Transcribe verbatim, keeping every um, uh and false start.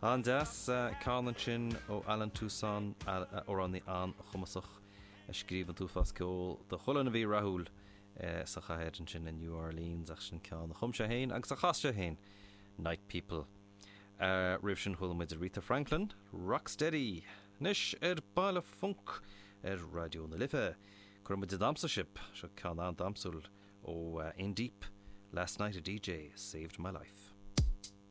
An das Carlan sin ó Alan Tucson ó an the an chumasach a scríban tú fas cóil de chulan a bhí Rahul sa chahéirin sin in New Orleans ach sin ceann na chumse hain agus sa chaiste hain Night People. Uh, Rih sin chuil muid Rita Franklin, Rocksteady, nis ar baile funk ar radio na lifa. Chur muid damsaship se ceann an damsúil ó uh, In Deep. Last night a D J saved my life.